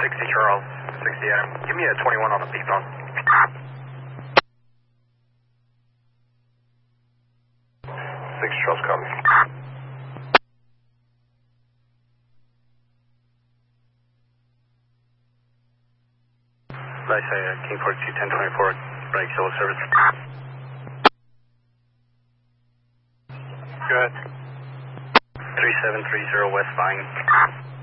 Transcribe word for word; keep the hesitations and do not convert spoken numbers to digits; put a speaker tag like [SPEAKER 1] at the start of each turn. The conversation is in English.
[SPEAKER 1] sixty Charles, sixty Adam. Give me a twenty-one on the beep phone. six Charles, copy. I say uh, King forty-two, ten twenty-four, right, solo service. Go ahead. three seven three zero West Vine.